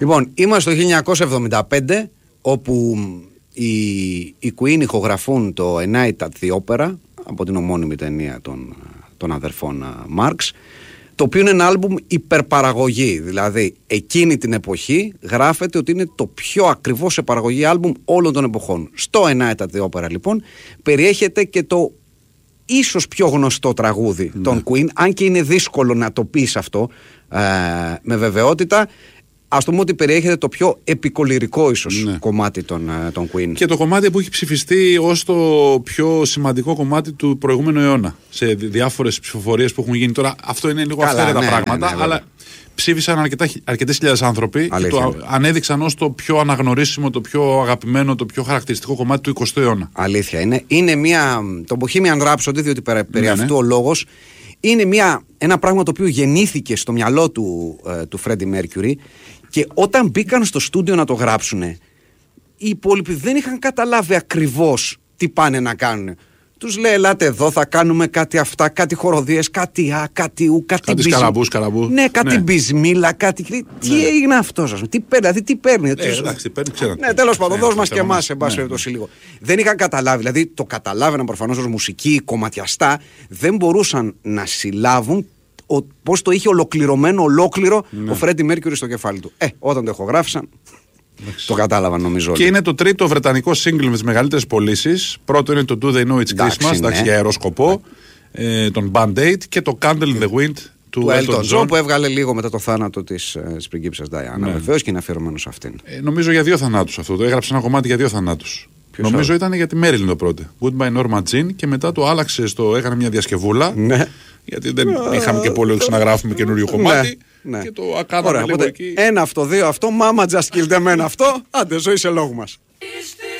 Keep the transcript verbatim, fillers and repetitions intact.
Λοιπόν, είμαστε στο χίλια εννιακόσια εβδομήντα πέντε, όπου οι, οι Queen ηχογραφούν το A Night at the Opera από την ομώνυμη ταινία των, των αδερφών Marx, το οποίο είναι ένα άλμπουμ υπερπαραγωγή. Δηλαδή εκείνη την εποχή γράφεται ότι είναι το πιο ακριβώς σε παραγωγή άλμπουμ όλων των εποχών. Στο A Night at the Opera λοιπόν περιέχεται και το ίσως πιο γνωστό τραγούδι ναι. των Queen, αν και είναι δύσκολο να το πεις αυτό ε, με βεβαιότητα. Ας το πούμε ότι περιέχεται το πιο επικολυρικό ίσως ναι. κομμάτι των, των Queen. Και το κομμάτι που έχει ψηφιστεί ως το πιο σημαντικό κομμάτι του προηγούμενου αιώνα. Σε διάφορες ψηφοφορίες που έχουν γίνει τώρα. Αυτό είναι λίγο αυθαίρετα ναι, πράγματα, ναι, ναι, αλλά ψήφισαν αρκετά, αρκετές χιλιάδες άνθρωποι και το ανέδειξαν ως το πιο αναγνωρίσιμο, το πιο αγαπημένο, το πιο χαρακτηριστικό κομμάτι του εικοστού αιώνα. Αλήθεια είναι. Είναι μια. Το Bohemian Rhapsody, διότι περί, περί ναι, αυτού ναι. ο λόγος, είναι μια, ένα πράγμα το οποίο γεννήθηκε στο μυαλό του, ε, του Freddie Mercury. Και όταν μπήκαν στο στούντιο να το γράψουνε, οι υπόλοιποι δεν είχαν καταλάβει ακριβώς τι πάνε να κάνουν. Τους λέει, ελάτε εδώ, θα κάνουμε κάτι αυτά, κάτι χοροδίες, κάτι α, κάτι ου, κάτι, κάτι μπισ... σκαραμπού, σκαραμπού. Ναι, κάτι ναι. μπισμίλα, κάτι. Ναι. Τι έγινε αυτό, ας πούμε, τι παίρνει, δηλαδή τι παίρνει. Ε, τους... εντάξει, τι παίρνει, ξέρω. Ναι, τέλος πάντων, δώσ' μας και εμάς, εν πάση περιπτώσει λίγο. Δεν είχαν καταλάβει, δηλαδή το καταλάβαιναν προφανώς ως μουσικοί, κομματιαστά, δεν μπορούσαν να συλλάβουν πώς το είχε ολοκληρωμένο ολόκληρο ναι. ο Freddie Mercury στο κεφάλι του. Ε, όταν το εχογράφησαν, το κατάλαβαν νομίζω. Και όλοι. Είναι το τρίτο βρετανικό single με τις μεγαλύτερες πωλήσεις. Πρώτο είναι το Do They Know It's Christmas, εντάξει, ναι. για αεροσκοπό, ε, τον Band Aid, και το Candle in the Wind του, του Elton John, John, που έβγαλε λίγο μετά το θάνατο της ε, πριγκίπισσας Diana. Ναι. Βεβαίως και είναι αφιερωμένο σε αυτήν. Ε, νομίζω για δύο θανάτους αυτό. Το έγραψε ένα κομμάτι για δύο θανάτους. Ποιος νομίζω άλλο? Ήταν για τη Marilyn το πρώτο. Goodbye Norma Jean, και μετά το άλλαξε στο. Έκανε μια διασκευούλα. Ναι. Γιατί δεν είχαμε και πολύ να γράφουμε καινούριο κομμάτι. Ναι, ναι. Και το ακάναμε λίγο εκεί. Ένα αυτό, δύο αυτό. Mama just killed them, ένα αυτό. Άντε, ζωή σε λόγου μας.